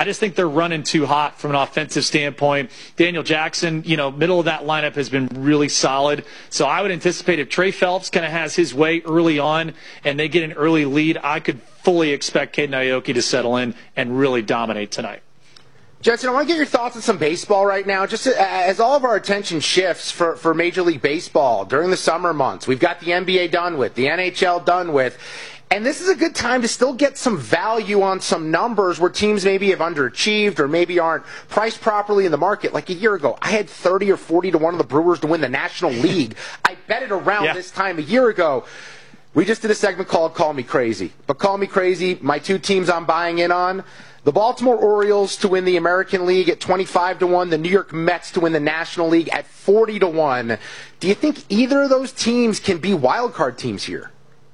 I just think they're running too hot from an offensive standpoint. Daniel Jackson, middle of that lineup has been really solid. So I would anticipate if Trey Phelps kind of has his way early on and they get an early lead, I could fully expect Caden Aoki to settle in and really dominate tonight. Jensen, I want to get your thoughts on some baseball right now, just as all of our attention shifts for Major League Baseball during the summer months. We've got the NBA done with, the NHL done with, and this is a good time to still get some value on some numbers where teams maybe have underachieved or maybe aren't priced properly in the market. Like a year ago, I had 30 or 40 to 1 of the Brewers to win the National League. I bet it around this time a year ago. We just did a segment called Call Me Crazy. But Call Me Crazy, my two teams I'm buying in on, the Baltimore Orioles to win the American League at 25 to 1, the New York Mets to win the National League at 40 to 1. Do you think either of those teams can be wild card teams here?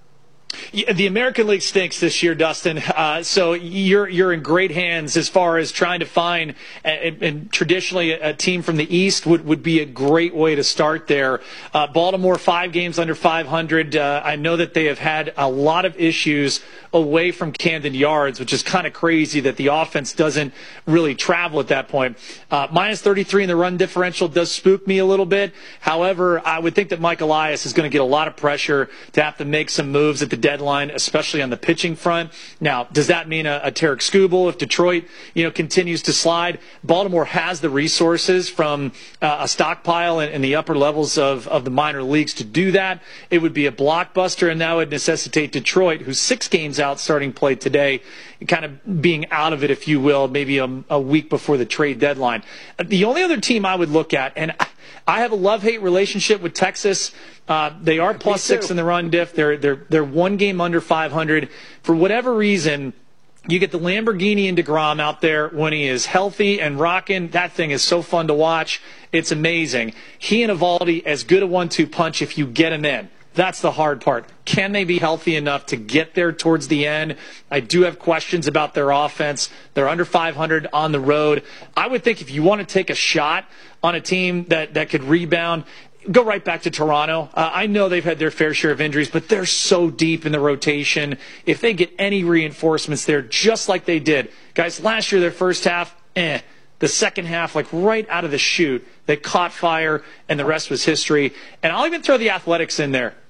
Yeah, the American League stinks this year, Dustin. So you're in great hands as far as trying to find, and traditionally a team from the East would be a great way to start there. Baltimore, 5 games under 500. I know that they have had a lot of issues away from Camden Yards, which is kind of crazy that the offense doesn't really travel at that point. Minus 33 in the run differential does spook me a little bit. However, I would think that Mike Elias is going to get a lot of pressure to have to make some moves at the deadline, especially on the pitching front. Now, does that mean a Tarek Skubal if Detroit, continues to slide? Baltimore has the resources from a stockpile in the upper levels of the minor leagues to do that. It would be a blockbuster, and that would necessitate Detroit, who's 6 games out starting play today, kind of being out of it, if you will, maybe a week before the trade deadline. The only other team I would look at, and I have a love-hate relationship with Texas. They are plus 6 in the run diff. They're 1 game under 500. For whatever reason, you get the Lamborghini and DeGrom out there when he is healthy and rocking. That thing is so fun to watch. It's amazing. He and Evaldi, as good a 1-2 punch if you get him in. That's the hard part. Can they be healthy enough to get there towards the end? I do have questions about their offense. They're under 500 on the road. I would think if you want to take a shot on a team that could rebound, go right back to Toronto. I know they've had their fair share of injuries, but they're so deep in the rotation. If they get any reinforcements there, just like they did. Guys, last year, their first half, The second half, like right out of the chute, they caught fire, and the rest was history. And I'll even throw the Athletics in there.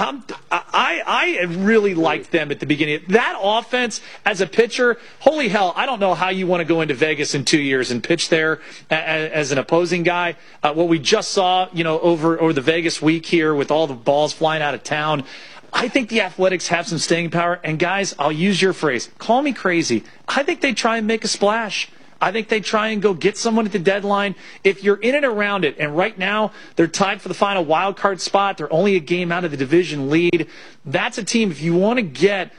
I really liked them at the beginning. That offense, as a pitcher, holy hell, I don't know how you want to go into Vegas in 2 years and pitch there as an opposing guy. What we just saw, over the Vegas week here with all the balls flying out of town, I think the Athletics have some staying power. And, guys, I'll use your phrase. Call me crazy. I think they try and make a splash. I think they try and go get someone at the deadline. If you're in and around it, and right now they're tied for the final wild card spot, they're only a game out of the division lead, that's a team, if you want to get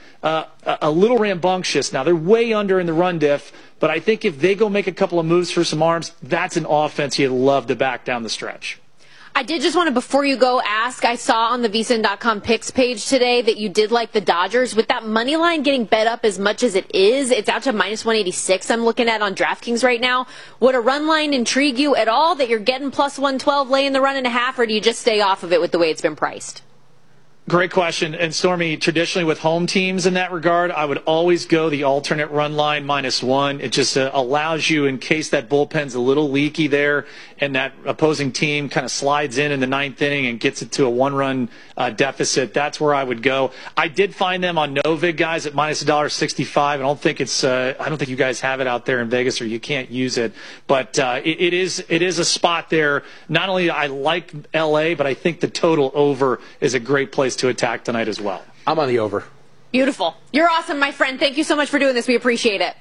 a little rambunctious, now they're way under in the run diff, but I think if they go make a couple of moves for some arms, that's an offense you'd love to back down the stretch. I did just want to, before you go, ask, I saw on the VSiN.com picks page today that you did like the Dodgers. With that money line getting bet up as much as it is, it's out to minus 186 I'm looking at on DraftKings right now. Would a run line intrigue you at all that you're getting plus 112 laying the 1.5, or do you just stay off of it with the way it's been priced? Great question. And Stormy, traditionally with home teams in that regard, I would always go the alternate run line -1. It just allows you, in case that bullpen's a little leaky there and that opposing team kind of slides in the ninth inning and gets it to a 1-run deficit, that's where I would go. I did find them on Novig, guys, at minus $1.65. I don't think you guys have it out there in Vegas, or you can't use it. But it is a spot there. Not only I like LA, but I think the total over is a great place to attack tonight as well. I'm on the over. Beautiful. You're awesome, my friend. Thank you so much for doing this. We appreciate it.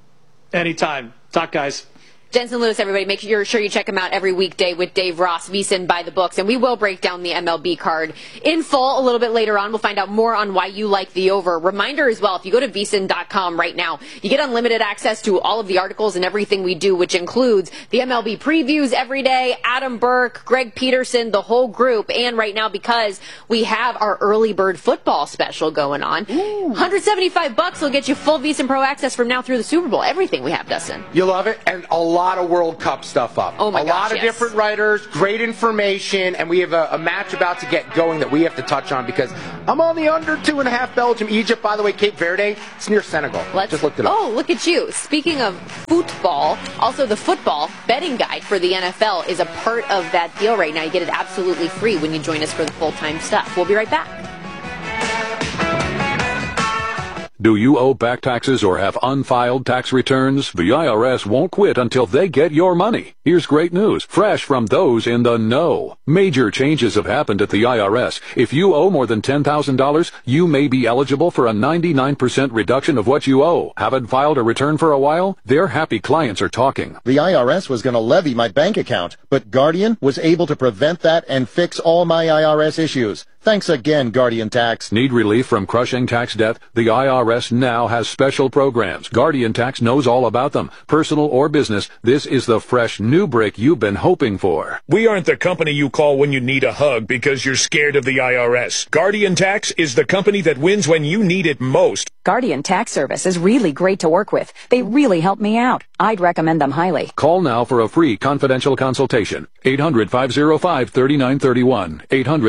Anytime. Talk, guys. Jensen Lewis, everybody, make sure you check him out every weekday with Dave Ross, VSiN by the books. And we will break down the MLB card in full a little bit later on. We'll find out more on why you like the over. Reminder as well, if you go to VSiN.com right now, you get unlimited access to all of the articles and everything we do, which includes the MLB previews every day, Adam Burke, Greg Peterson, the whole group. And right now, because we have our early bird football special going on, $175 will get you full VSiN Pro access from now through the Super Bowl. Everything we have, Dustin. You love it. And a lot lot of World Cup stuff up. Oh my gosh, A lot of yes. different writers, great information, and we have a match about to get going that we have to touch on because I'm on the under 2.5 Belgium, Egypt. By the way, Cape Verde, it's near Senegal. Just looked it up. Oh, look at you. Speaking of football, also the football betting guide for the NFL is a part of that deal right now. You get it absolutely free when you join us for the full-time stuff. We'll be right back. Do you owe back taxes or have unfiled tax returns? The IRS won't quit until they get your money. Here's great news, fresh from those in the know. Major changes have happened at the IRS. If you owe more than $10,000, you may be eligible for a 99% reduction of what you owe. Haven't filed a return for a while? Their happy clients are talking. The IRS was going to levy my bank account, but Guardian was able to prevent that and fix all my IRS issues. Thanks again, Guardian Tax. Need relief from crushing tax debt? The IRS now has special programs. Guardian Tax knows all about them. Personal or business, this is the fresh new break you've been hoping for. We aren't the company you call when you need a hug because you're scared of the IRS. Guardian Tax is the company that wins when you need it most. Guardian Tax Service is really great to work with. They really help me out. I'd recommend them highly. Call now for a free confidential consultation. 800-505-3931.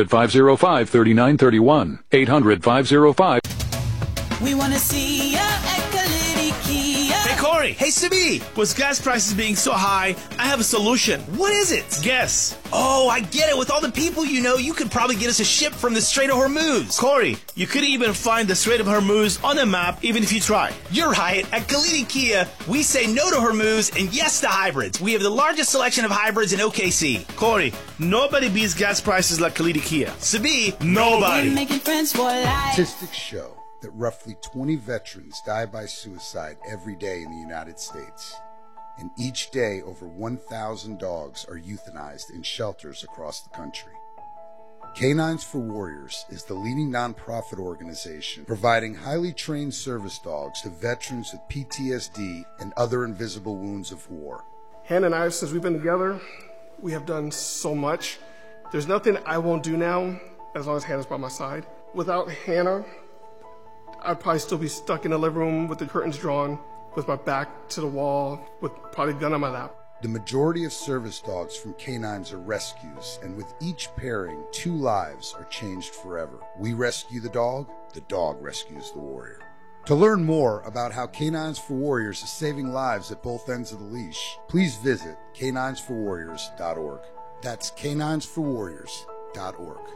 800-505-3931. 800-505. We want to see ya at Kalidi Kia. Hey, Corey. Hey, Sibi. With gas prices being so high, I have a solution. What is it? Guess. Oh, I get it. With all the people you know, you could probably get us a ship from the Strait of Hormuz. Corey, you could even find the Strait of Hormuz on a map, even if you try. You're right. At Kalidi Kia, we say no to Hormuz and yes to hybrids. We have the largest selection of hybrids in OKC. Corey, nobody beats gas prices like Kalidi Kia. Sibi, nobody. We're making friends for life. Statistics show that roughly 20 veterans die by suicide every day in the United States. And each day, over 1,000 dogs are euthanized in shelters across the country. Canines for Warriors is the leading nonprofit organization providing highly trained service dogs to veterans with PTSD and other invisible wounds of war. Hannah and I, since we've been together, we have done so much. There's nothing I won't do now as long as Hannah's by my side. Without Hannah, I'd probably still be stuck in the living room with the curtains drawn, with my back to the wall, with probably a gun on my lap. The majority of service dogs from canines are rescues, and with each pairing, 2 lives are changed forever. We rescue the dog rescues the warrior. To learn more about how Canines for Warriors is saving lives at both ends of the leash, please visit caninesforwarriors.org. That's caninesforwarriors.org.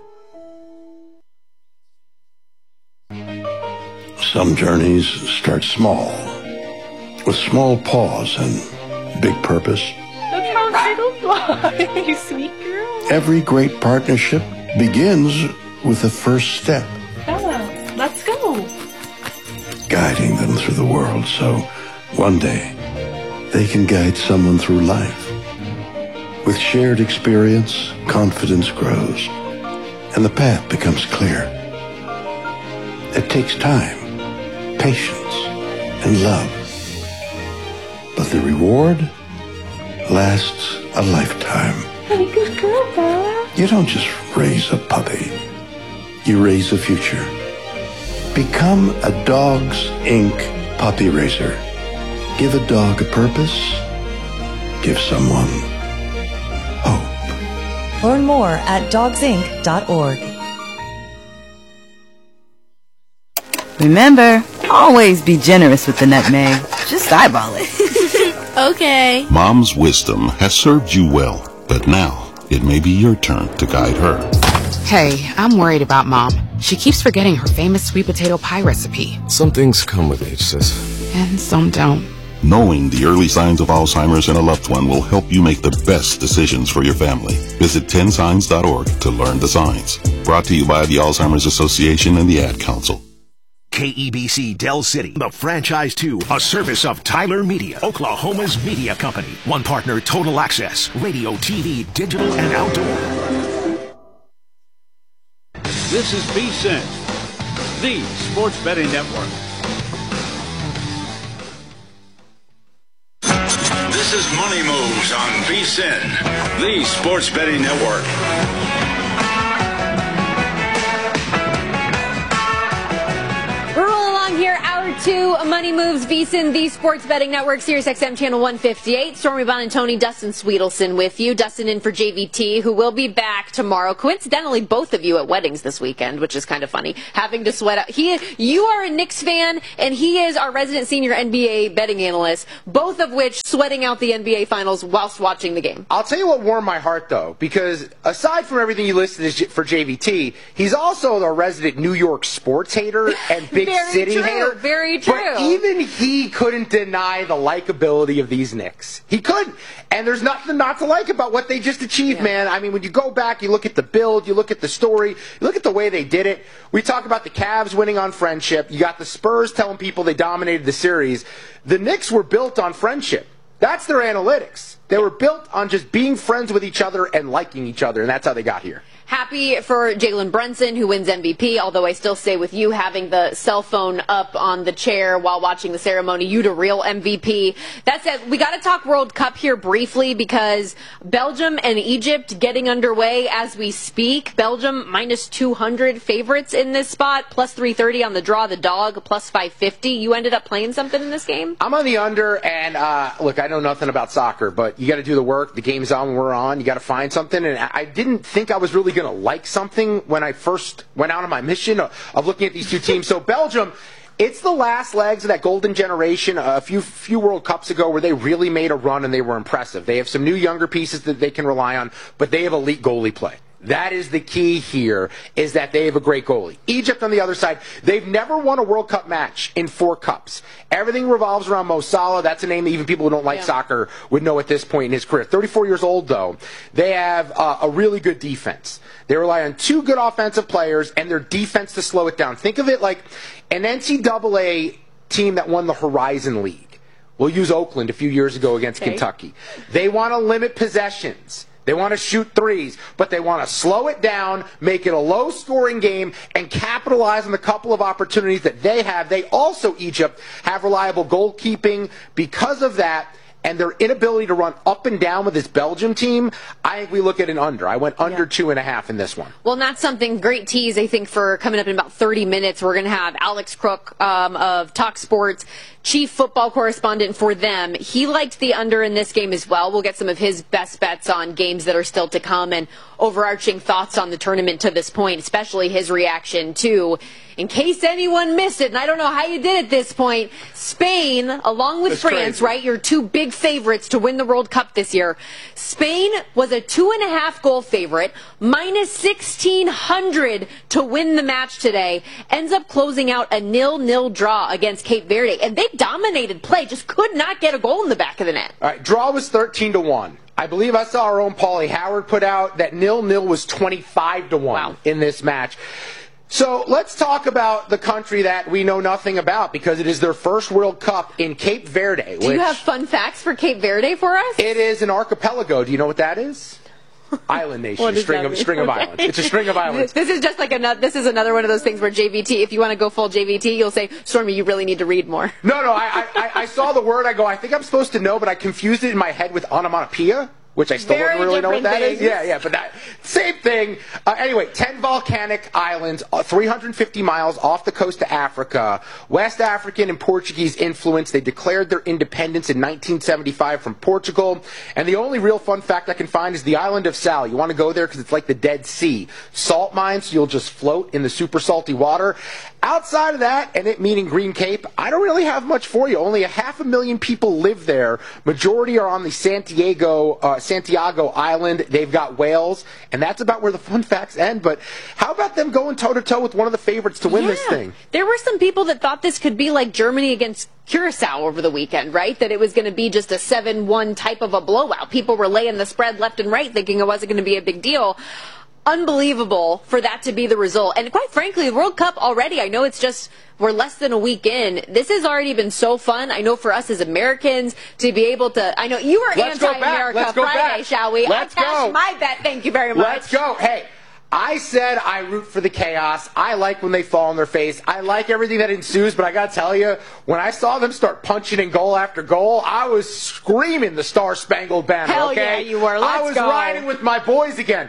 Some journeys start small, with small pause and big purpose. Look how little fly, you sweet girl. Every great partnership begins with the first step. Bella, let's go. Guiding them through the world so one day they can guide someone through life. With shared experience, confidence grows, and the path becomes clear. It takes time, patience, and love. But the reward lasts a lifetime. Hey, good girl, Bella. You don't just raise a puppy. You raise a future. Become a Dogs Inc. puppy raiser. Give a dog a purpose. Give someone hope. Learn more at dogsinc.org. Remember, always be generous with the nutmeg. Just eyeball it. Okay. Mom's wisdom has served you well, but now it may be your turn to guide her. Hey, I'm worried about Mom. She keeps forgetting her famous sweet potato pie recipe. Some things come with age, sis. And some don't. Knowing the early signs of Alzheimer's in a loved one will help you make the best decisions for your family. Visit 10signs.org to learn the signs. Brought to you by the Alzheimer's Association and the Ad Council. KEBC Del City, the Franchise 2, a service of Tyler Media, Oklahoma's media company. One partner, Total Access, radio, TV, digital, and outdoor. This is VSiN, the Sports Betting Network. This is Money Moves on VSiN, the Sports Betting Network. to Money Moves, VSiN, the Sports Betting Network, Sirius XM Channel 158. Stormy Bonantoni, Dustin Sweetelson with you. Dustin in for JVT, who will be back tomorrow. Coincidentally, both of you at weddings this weekend, which is kind of funny. Having to sweat out. You are a Knicks fan, and he is our resident senior NBA betting analyst, both of which sweating out the NBA Finals whilst watching the game. I'll tell you what warmed my heart, though, because aside from everything you listed for JVT, he's also the resident New York sports hater and big city hater. Very true. But even he couldn't deny the likability of these Knicks. He couldn't. And there's nothing not to like about what they just achieved, man. I mean, when you go back, you look at the build, you look at the story, you look at the way they did it. We talk about the Cavs winning on friendship. You got the Spurs telling people they dominated the series. The Knicks were built on friendship. That's their analytics. They were built on just being friends with each other and liking each other, and that's how they got here. Happy for Jalen Brunson, who wins MVP, although I still say with you having the cell phone up on the chair while watching the ceremony, you the real MVP. That said, we got to talk World Cup here briefly because Belgium and Egypt getting underway as we speak. Belgium minus 200 favorites in this spot, plus 330 on the draw, the dog, plus 550. You ended up playing something in this game? I'm on the under, and look, I know nothing about soccer, but you got to do the work. The game's on, we're on. You got to find something, and I didn't think I was really going to like something when I first went out on my mission of looking at these two teams. So Belgium, it's the last legs of that golden generation a few World Cups ago where they really made a run and they were impressive. They have some new younger pieces that they can rely on, but they have elite goalie play. That is the key here, is that they have a great goalie. Egypt, on the other side, they've never won a World Cup match in 4 cups. Everything revolves around Mo Salah. That's a name that even people who don't like soccer would know at this point in his career. 34 years old, though. They have a really good defense. They rely on 2 good offensive players and their defense to slow it down. Think of it like an NCAA team that won the Horizon League. We'll use Oakland a few years ago against Kentucky. They want to limit possessions. They want to shoot threes, but they want to slow it down, make it a low-scoring game, and capitalize on the couple of opportunities that they have. They also, Egypt, have reliable goalkeeping. Because of that, and their inability to run up and down with this Belgium team, I think we look at an under. I went under 2.5 in this one. Well, not something great tease, I think, for coming up in about 30 minutes. We're going to have Alex Crook of Talk Sports, chief football correspondent for them. He liked the under in this game as well. We'll get some of his best bets on games that are still to come and overarching thoughts on the tournament to this point, especially his reaction to, in case anyone missed it, and I don't know how you did at this point, Spain, along with France, right, your 2 big favorites to win the World Cup this year. Spain was a 2.5 goal favorite, minus 1,600 to win the match today, ends up closing out a 0-0 draw against Cape Verde, and they dominated play, just could not get a goal in the back of the net. All right, draw was 13-1. I believe I saw our own Paulie Howard put out that 0-0 was 25-1 in this match. So let's talk about the country that we know nothing about because it is their first World Cup in Cape Verde. Do you have fun facts for Cape Verde for us? It is an archipelago. Do you know what that is? Island nation, string of islands. It's a string of islands. This is just like another one of those things where JVT, if you want to go full JVT, you'll say, Stormy, you really need to read more. No, I saw the word. I go, I think I'm supposed to know, but I confused it in my head with onomatopoeia, which I still don't really know what that is. Yeah, but that same thing. Anyway, 10 volcanic islands, 350 miles off the coast of Africa. West African and Portuguese influence. They declared their independence in 1975 from Portugal. And the only real fun fact I can find is the island of Sal. You want to go there because it's like the Dead Sea. Salt mines, so you'll just float in the super salty water. Outside of that, and it meaning Green Cape, I don't really have much for you. Only 500,000 people live there. Majority are on the Santiago Island. They've got whales, and that's about where the fun facts end. But how about them going toe-to-toe with one of the favorites to win this thing? There were some people that thought this could be like Germany against Curacao over the weekend, right? That it was going to be just a 7-1 type of a blowout. People were laying the spread left and right thinking it wasn't going to be a big deal. Unbelievable for that to be the result. And quite frankly, the World Cup already, I know we're less than a week in. This has already been so fun. I know for us as Americans to be able to, I know you were anti-America Friday, shall we? Let's go. I cashed my bet. Thank you very much. Let's go. Hey. I said I root for the chaos. I like when they fall on their face. I like everything that ensues, but I got to tell you, when I saw them start punching in goal after goal, I was screaming the Star-Spangled Banner, Hell yeah, you were. Let's I was go. riding with my boys again.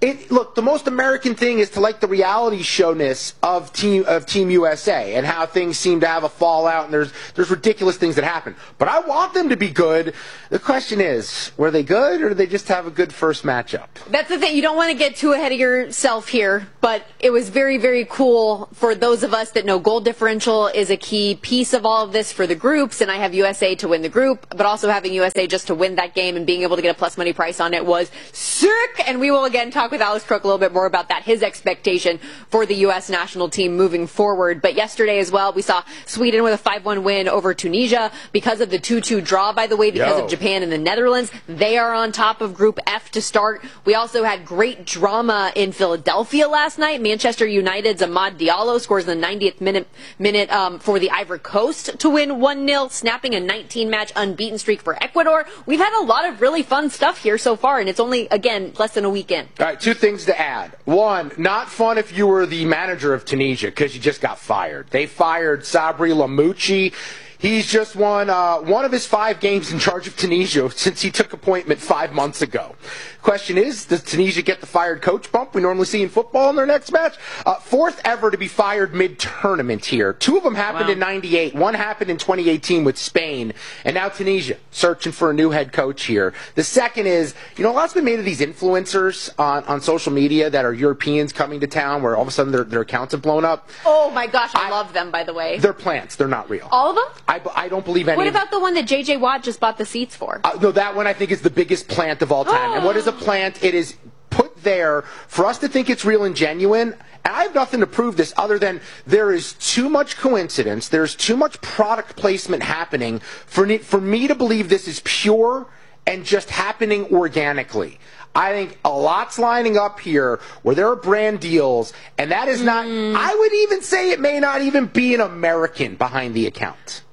Look, the most American thing is to like the reality showness of Team USA and how things seem to have a fallout and there's ridiculous things that happen. But I want them to be good. The question is, were they good or did they just have a good first matchup? That's the thing. You don't want to get too ahead of yourself here, but it was very, very cool for those of us that know goal differential is a key piece of all of this for the groups, and I have USA to win the group, but also having USA just to win that game and being able to get a plus money price on it was sick, and we will again talk with Alex Crook a little bit more about that, his expectation for the U.S. national team moving forward. But yesterday as well, we saw Sweden with a 5-1 win over Tunisia because of the 2-2 draw, by the way, because of Japan and the Netherlands. They are on top of Group F to start. We also had great drama in Philadelphia last night. Manchester United's Amad Diallo scores in the 90th minute for the Ivory Coast to win 1-0, snapping a 19-match unbeaten streak for Ecuador. We've had a lot of really fun stuff here so far, and it's only, again, less than a week in. All right, 2 things to add. One, not fun if you were the manager of Tunisia because you just got fired. They fired Sabri Lamouchi. He's just won one of his 5 games in charge of Tunisia since he took appointment 5 months ago. Question is, does Tunisia get the fired coach bump we normally see in football in their next match? 4th ever to be fired mid-tournament here. 2 of them happened in 98. 1 happened in 2018 with Spain. And now Tunisia searching for a new head coach here. The second is, a lot's been made of these influencers on social media that are Europeans coming to town where all of a sudden their accounts have blown up. Oh my gosh, I love them, by the way. They're plants. They're not real. All of them? I don't believe any. What about the one that J.J. Watt just bought the seats for? No, that one I think is the biggest plant of all time. And what is a plant? It is put there for us to think it's real and genuine. And I have nothing to prove this other than there is too much coincidence. There's too much product placement happening for me to believe this is pure and just happening organically. I think a lot's lining up here where there are brand deals, and that is not, I would even say it may not even be an American behind the account.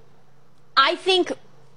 I think,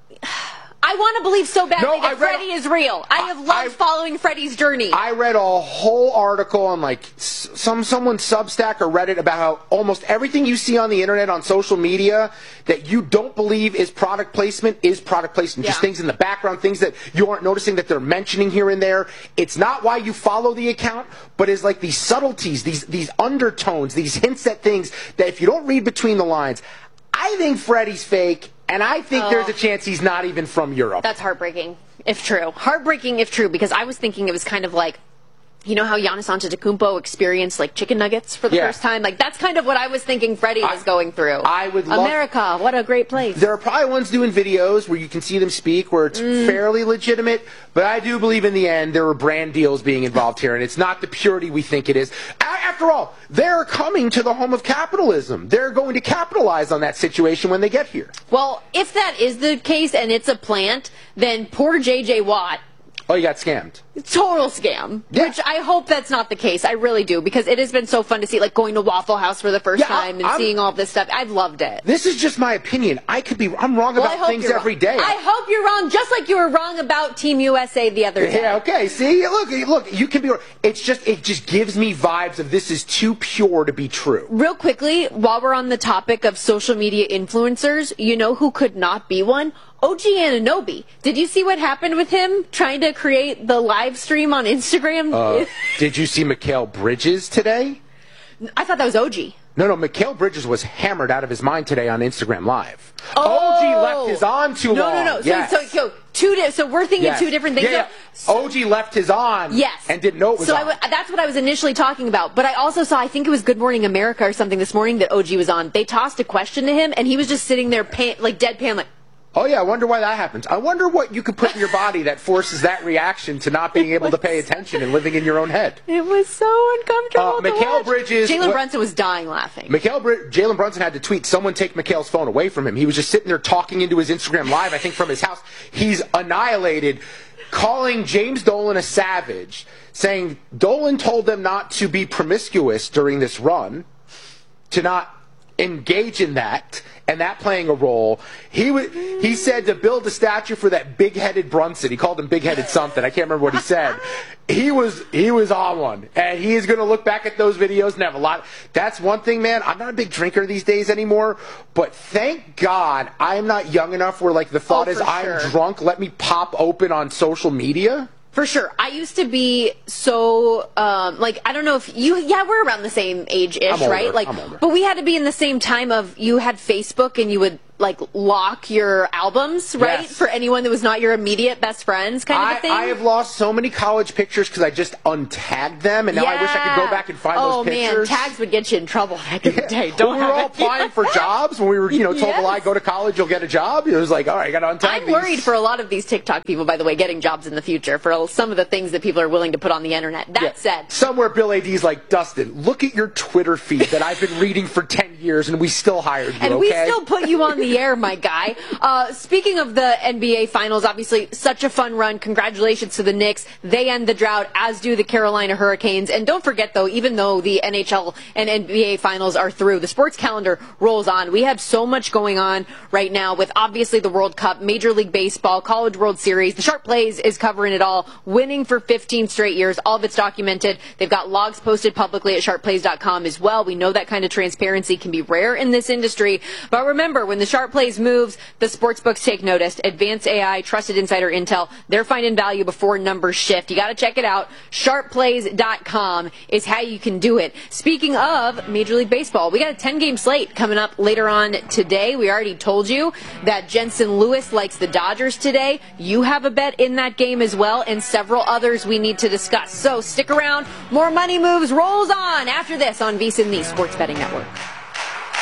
I want to believe so badly that Freddie is real. I have loved following Freddie's journey. I read a whole article on someone's Substack or Reddit about how almost everything you see on the internet, on social media, that you don't believe is product placement is product placement. Just things in the background, things that you aren't noticing that they're mentioning here and there. It's not why you follow the account, but it's like these subtleties, these undertones, these hints at things that if you don't read between the lines, I think Freddie's fake. And I think there's a chance he's not even from Europe. That's heartbreaking, if true. Heartbreaking, if true, because I was thinking it was kind of like, you know how Giannis Antetokounmpo experienced chicken nuggets for the first time? That's kind of what I was thinking Freddie was going through. I would love America, what a great place. There are probably ones doing videos where you can see them speak where it's fairly legitimate, but I do believe in the end there were brand deals being involved here, and it's not the purity we think it is. After all, they're coming to the home of capitalism. They're going to capitalize on that situation when they get here. Well, if that is the case and it's a plant, then poor J.J. Watt. Oh, you got scammed. Total scam. Yeah. Which I hope that's not the case. I really do, because it has been so fun to see, going to Waffle House for the first time and seeing all this stuff. I've loved it. This is just my opinion. I'm wrong about things every day. I hope you're wrong, just like you were wrong about Team USA the other day. Yeah, okay. See, look, you can be wrong. It just gives me vibes of this is too pure to be true. Real quickly, while we're on the topic of social media influencers, you know who could not be one? OG Anunoby. Did you see what happened with him trying to create the live stream on Instagram? Did you see Mikal Bridges today? I thought that was OG. No, Mikal Bridges was hammered out of his mind today on Instagram Live. OG left his on too long. No. Yes. So we're thinking two different things. Yeah. OG left his on and didn't know it was on. That's what I was initially talking about. But I also saw, I think it was Good Morning America or something this morning that OG was on. They tossed a question to him, and he was just sitting there deadpan, oh, yeah, I wonder why that happens. I wonder what you could put in your body that forces that reaction to not being able to pay attention and living in your own head. It was so uncomfortable to Mikal watch. Bridges... Jalen Brunson was dying laughing. Jalen Brunson had to tweet, someone take Mikal's phone away from him. He was just sitting there talking into his Instagram Live, I think from his house. He's annihilated, calling James Dolan a savage, saying Dolan told them not to be promiscuous during this run, to not engage in that, and that playing a role. He said to build a statue for that big-headed Brunson. He called him big-headed something. I can't remember what he said. He was on one, and he is going to look back at those videos and have a lot. That's one thing, man. I'm not a big drinker these days anymore, but thank God I'm not young enough where the thought is I'm drunk. Let me pop open on social media. For sure. I used to be so, I don't know if we're around the same age-ish, right? I'm older. But we had to be in the same time of, you had Facebook and you would, lock your albums, right? Yes. For anyone that was not your immediate best friends kind of a thing. I have lost so many college pictures because I just untagged them, and now I wish I could go back and find those pictures. Oh, man, tags would get you in trouble back in the day. When we were all applying for jobs, when we were, told the lie, go to college, you'll get a job. It was like, all right, I got to untag I'm worried for a lot of these TikTok people, by the way, getting jobs in the future for some of the things that people are willing to put on the internet. That said. Somewhere Bill A.D.'s like, Dustin, look at your Twitter feed that I've been reading for 10 years, and we still hired you, and we still put you on the air, my guy. Speaking of the NBA Finals, obviously such a fun run. Congratulations to the Knicks. They end the drought, as do the Carolina Hurricanes. And don't forget, though, even though the NHL and NBA Finals are through, the sports calendar rolls on. We have so much going on right now with obviously the World Cup, Major League Baseball, College World Series. The Sharp Plays is covering it all, winning for 15 straight years. All of it's documented. They've got logs posted publicly at sharpplays.com as well. We know that kind of transparency can be rare in this industry. But remember, when the Sharp Plays moves, the sportsbooks take notice. Advanced AI, trusted insider intel, they're finding value before numbers shift. You got to check it out. Sharpplays.com is how you can do it. Speaking of Major League Baseball, we got a 10-game slate coming up later on today. We already told you that Jensen Lewis likes the Dodgers today. You have a bet in that game as well, and several others we need to discuss. So stick around. More Money Moves rolls on after this on VSiN, the Sports Betting Network.